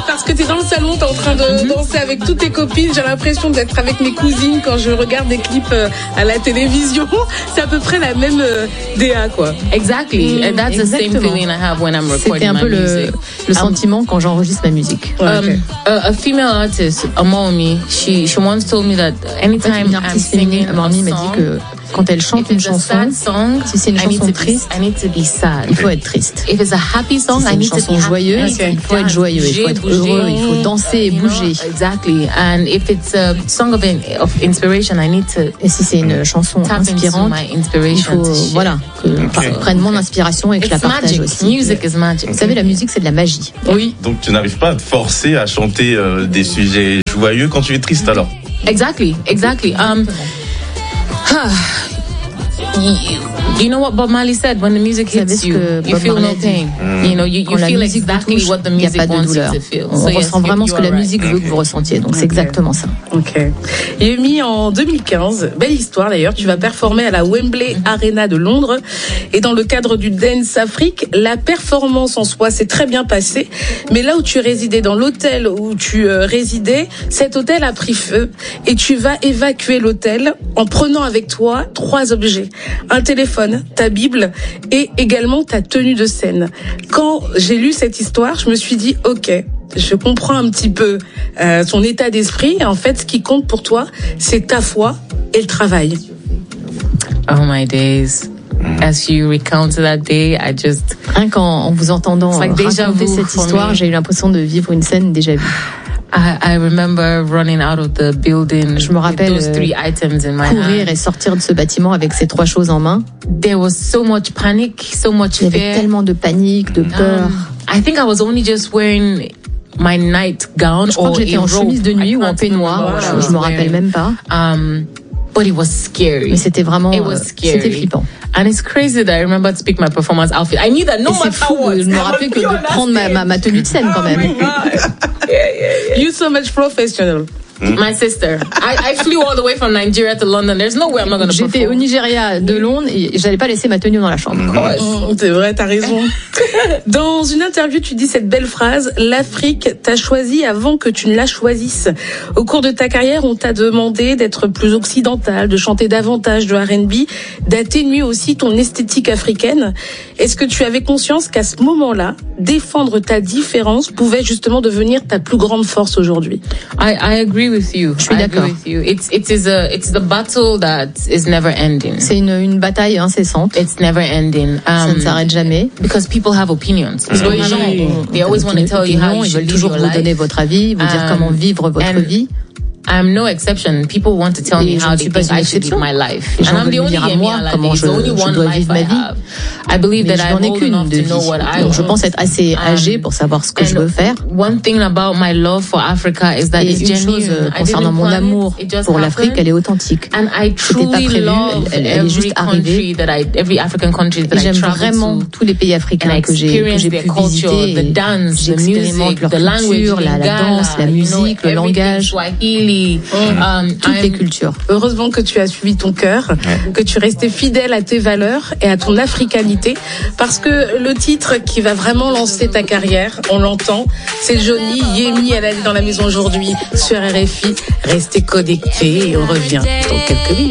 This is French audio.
parce que t'es dans le salon, t'es en train de danser avec toutes tes copines. J'ai l'impression d'être avec mes cousines quand je regarde des clips à la télévision. C'est à peu près la même DA, quoi. Exactly. And that's the same feeling I have when I'm recording. C'était un peu le sentiment quand j'enregistre ma musique. A female artist, Amomi, she once told me that anytime I'm singing, Amomi m'a dit que quand elle chante une chanson, si c'est une chanson triste, il faut être triste. If it's a happy song, si c'est une chanson joyeuse, il faut être joyeux, il faut être heureux, il faut danser et bouger. Exactly. And if it's a song of inspiration, I need to. Et si c'est une chanson inspirante, il faut que je prenne mon inspiration et que je la partage aussi. Music is magic. Vous savez, la musique, c'est de la magie. Oui. Donc tu n'arrives pas à te forcer à chanter des sujets joyeux quand tu es triste alors. Exactly. You know what Bob Marley said? When the music hits you, you feel no pain. You know, you feel exactly what the music wants you to feel. On ressent vraiment ce que la musique veut que vous ressentiez. Donc c'est exactement ça. Ok. Yemi, en 2015, belle histoire d'ailleurs, tu vas performer à la Wembley Arena de Londres. Et dans le cadre du Dance Afrique, la performance en soi s'est très bien passée. Mais là où tu résidais, dans l'hôtel où tu résidais, cet hôtel a pris feu. Et tu vas évacuer l'hôtel en prenant avec toi 3 objets. Un téléphone, ta Bible et également ta tenue de scène. Quand j'ai lu cette histoire, je me suis dit, ok, je comprends un petit peu son état d'esprit. En fait, ce qui compte pour toi, c'est ta foi et le travail. Oh my days. As you recount that day, I just... Rien qu'en vous entendant raconter cette histoire, j'ai eu l'impression de vivre une scène déjà vue. I remember running out of the building. Je me rappelle courir et sortir de ce bâtiment avec ces 3 choses en main. There was so much panic, so much fear. Il y avait tellement de panique, de peur. I think I was only just wearing my night gown. Je crois que j'étais en chemise de nuit ou en peignoir. Je me rappelle même pas. But it was scary. Mais c'était vraiment, c'était flippant. And it's crazy that I remember to pick my performance outfit. I knew that no matter what. Je me rappelais que de prendre ma tenue de scène quand même. You so much professional. My sister. I flew all the way from Nigeria to London. There's no way I'm not going to perform. J'étais au Nigeria de Londres et j'allais pas laisser ma tenue dans la chambre. C'est vrai, t'as raison. Dans une interview, tu dis cette belle phrase: l'Afrique t'a choisi avant que tu ne la choisisses. Au cours de ta carrière, on t'a demandé d'être plus occidental, de chanter davantage de R&B, d'atténuer aussi ton esthétique africaine. Est-ce que tu avais conscience qu'à ce moment-là, défendre ta différence pouvait justement devenir ta plus grande force aujourd'hui? I agree with you. Je suis d'accord. It's a battle that is never ending. C'est une bataille incessante. It's never ending. Ça ne s'arrête jamais. Because people have opinions. They always want to tell you how you ils should veulent live toujours your vous life. donner votre avis, vous dire comment vivre votre vie. I'm no exception. People want to tell me how they think I should live my life. And I'm the only Yemi comment je dois vivre ma vie. I believe that I'm old enough to know what I want. Donc je pense être assez âgée pour savoir ce que je veux faire. One thing about my love for Africa is that it's genuine. Une chose concernant mon amour pour l'Afrique, elle est authentique. And I truly love every country that every African country that I j'aime travel vraiment tous les pays africains que j'ai pu visiter. The dance, the music, leur the language, culture, la danse, la musique, le langage. Toutes les cultures. Heureusement que tu as suivi ton cœur, que tu restais fidèle à tes valeurs et à ton africanité, parce que le titre qui va vraiment lancer ta carrière, on l'entend, c'est Johnny, Yemi, elle est dans la maison aujourd'hui sur RFI. Restez connectés et on revient dans quelques minutes.